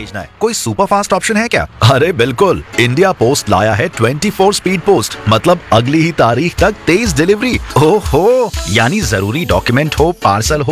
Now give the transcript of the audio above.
भेजना है। कोई सुपर फास्ट ऑप्शन है क्या? अरे बिल्कुल, इंडिया पोस्ट लाया है 24 स्पीड पोस्ट, मतलब अगली ही तारीख तक तेज डिलीवरी। ओहो, यानी जरूरी डॉक्यूमेंट हो, पार्सल हो